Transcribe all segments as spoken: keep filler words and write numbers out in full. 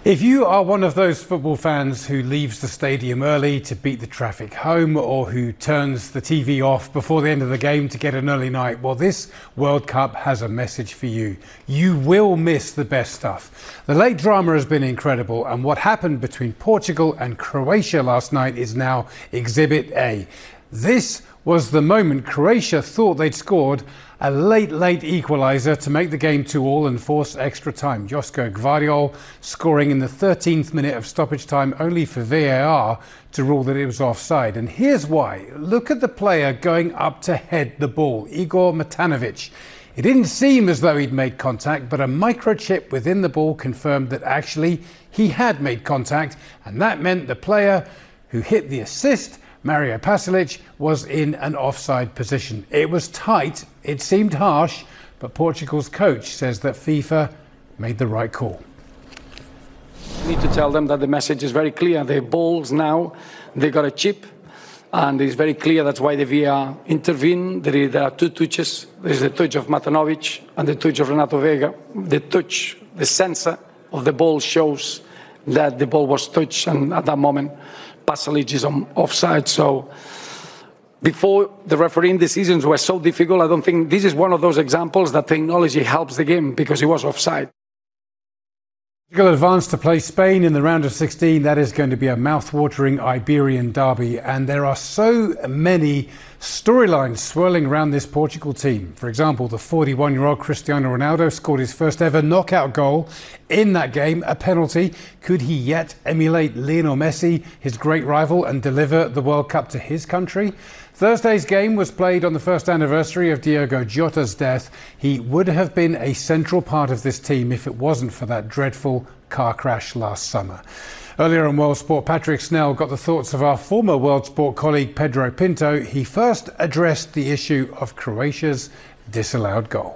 If you are one of those football fans who leaves the stadium early to beat the traffic home, or who turns the T V off before the end of the game to get an early night, well, this World Cup has a message for you. You will miss the best stuff. The late drama has been incredible, and what happened between Portugal and Croatia last night is now Exhibit A. This was the moment Croatia thought they'd scored a late, late equaliser to make the game two all and force extra time. Josko Gvardiol scoring in the thirteenth minute of stoppage time, only for V A R to rule that it was offside. And here's why. Look at the player going up to head the ball, Igor Matanovic. It didn't seem as though he'd made contact, but a microchip within the ball confirmed that actually he had made contact, and that meant the player who hit the assist, Mario Pasalic, was in an offside position. It was tight, it seemed harsh, but Portugal's coach says that FIFA made the right call. We need to tell them that the message is very clear. The balls now, they got a chip, and it's very clear that's why the V A R intervened. There, there are two touches. There's the touch of Matanovic and the touch of Renato Vega. The touch, the sensor of the ball shows that the ball was touched, and at that moment, Pasalic is on offside. So before, the refereeing decisions were so difficult. I don't think this is one of those examples that technology helps the game, because he was offside. Portugal advanced to play Spain in the round of sixteen. That is going to be a mouth-watering Iberian derby, and there are so many storylines swirling around this Portugal team. For example, the forty-one-year-old Cristiano Ronaldo scored his first ever knockout goal in that game, a penalty. Could he yet emulate Lionel Messi, his great rival, and deliver the World Cup to his country? Thursday's game was played on the first anniversary of Diogo Jota's death. He would have been a central part of this team if it wasn't for that dreadful car crash last summer. Earlier on World Sport, Patrick Snell got the thoughts of our former World Sport colleague Pedro Pinto. He first addressed the issue of Croatia's disallowed goal.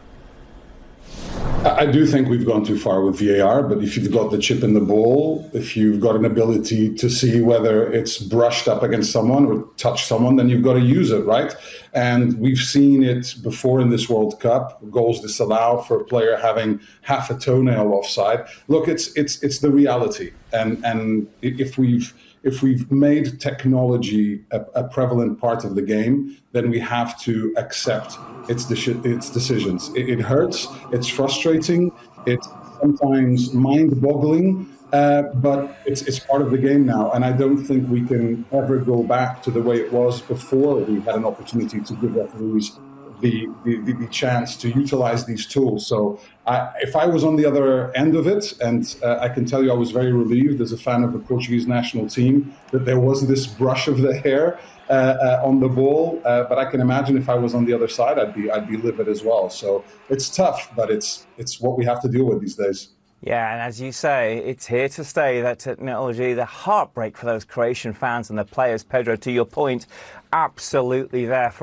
I do think we've gone too far with V A R, but if you've got the chip in the ball, if you've got an ability to see whether it's brushed up against someone or touched someone, then you've got to use it, right? And we've seen it before in this World Cup, goals disallowed for a player having half a toenail offside. Look, it's it's it's the reality. And and if we've if we've made technology a, a prevalent part of the game, then we have to accept its, its decisions. It, it hurts, it's frustrating, it's sometimes mind-boggling, uh, but it's, it's part of the game now. And I don't think we can ever go back to the way it was before we had an opportunity to give referees the, the, the chance to utilize these tools. So I, if I was on the other end of it, and uh, I can tell you I was very relieved as a fan of the Portuguese national team that there was this brush of the hair uh, uh, on the ball, uh, but I can imagine if I was on the other side, I'd be I'd be livid as well. So it's tough, but it's it's what we have to deal with these days. Yeah, and as you say, it's here to stay, that technology, the heartbreak for those Croatian fans and the players. Pedro, to your point, absolutely there for